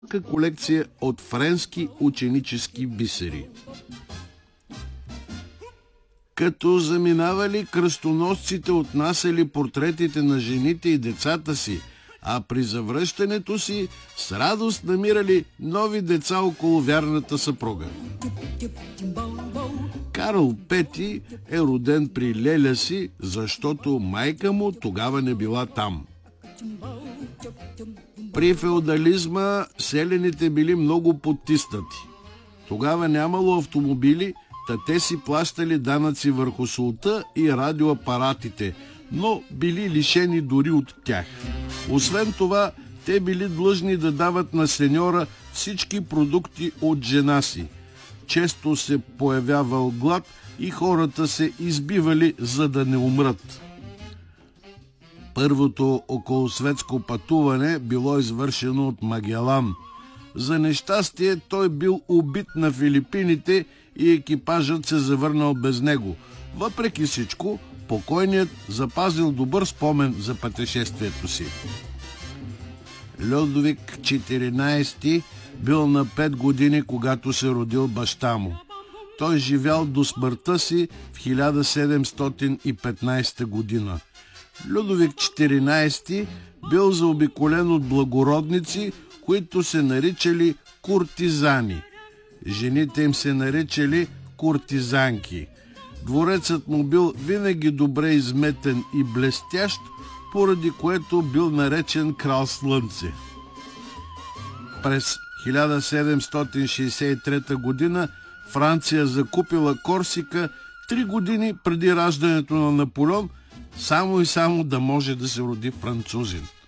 колекция от френски ученически бисери. Като заминавали, кръстоносците отнасяли портретите на жените и децата си, а при завръщането си с радост намирали нови деца около вярната съпруга. Карл Пети е роден при леля си, защото майка му тогава не била там. При феодализма селяните били много потиснати. Тогава нямало автомобили, та те си плащали данъци върху солта и радиоапаратите, но били лишени дори от тях. Освен това, те били длъжни да дават на сеньора всички продукти от жена си. Често се появявал глад и хората се избивали, за да не умрат. Първото околосветско пътуване било извършено от Магелан. За нещастие той бил убит на Филипините и екипажът се завърнал без него. Въпреки всичко, покойният запазил добър спомен за пътешествието си. Людвиг XIV бил на 5 години, когато се родил баща му. Той живял до смъртта си в 1715 година. Людвиг XIV бил заобиколен от благородници, които се наричали куртизани. Жените им се наричали куртизанки. Дворецът му бил винаги добре изметен и блестящ, поради което бил наречен крал Слънце. През 1763 година Франция закупила Корсика 3 години преди раждането на Наполеон, само и само да може да се роди французин.